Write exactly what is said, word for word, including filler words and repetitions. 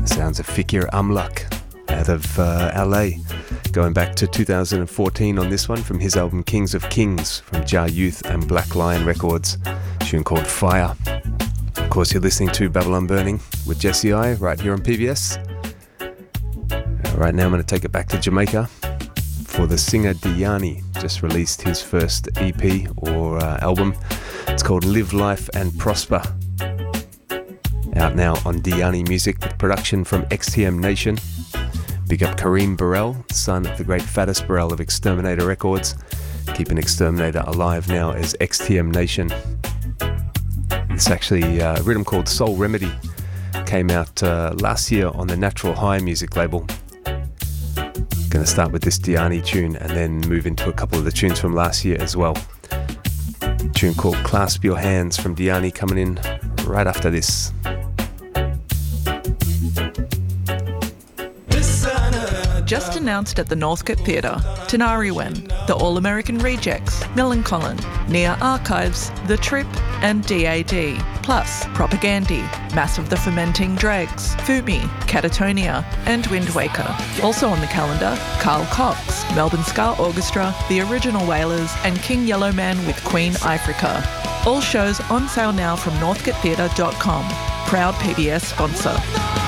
Sounds of Fikir Amlak out of uh, L A, going back to two thousand fourteen on this one from his album Kings of Kings from Jar Youth and Black Lion Records, a tune called Fire. Of course, you're listening to Babylon Burning with Jesse I right here on P B S. Uh, right now I'm going to take it back to Jamaica for the singer Diani. Just released his first E P or uh, album. It's called Live Life and Prosper. Out now on Diani Music with production from X T M Nation. Big up Kareem Burrell, son of the great Faddis Burrell of Exterminator Records. Keeping Exterminator alive now as X T M Nation. It's actually a rhythm called Soul Remedy. Came out uh, last year on the Natural High music label. Going to start with this Diani tune and then move into a couple of the tunes from last year as well. A tune called Clasp Your Hands from Diani coming in right after this. Just announced at the Northcote Theatre, Tenariwen, The All-American Rejects, Millencolin, Nia Archives, The Trip and D A D, plus Propagandy, Mass of the Fermenting Dregs, Fumi, Catatonia and Wind Waker. Also on the calendar, Carl Cox, Melbourne Ska Orchestra, The Original Wailers and King Yellowman with Queen Ifrica. All shows on sale now from northcote theatre dot com. Proud P B S sponsor.